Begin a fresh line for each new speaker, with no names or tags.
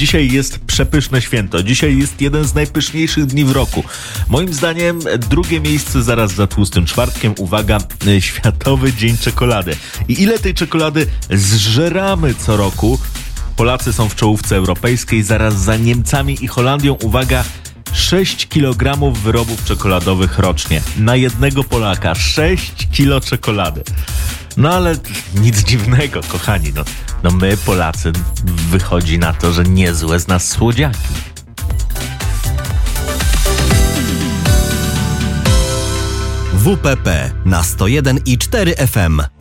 Dzisiaj jest przepyszne święto. Dzisiaj jest jeden z najpyszniejszych dni w roku. Moim zdaniem drugie miejsce zaraz za tłustym czwartkiem. Uwaga, Światowy Dzień Czekolady. I ile tej czekolady zżeramy co roku? Polacy są w czołówce europejskiej, zaraz za Niemcami i Holandią. Uwaga, 6 kg wyrobów czekoladowych rocznie. Na jednego Polaka 6 kilo czekolady. No ale nic dziwnego, kochani. No my, Polacy, wychodzi na to, że niezłe z nas słodziaki.
WPP na 101,4 FM.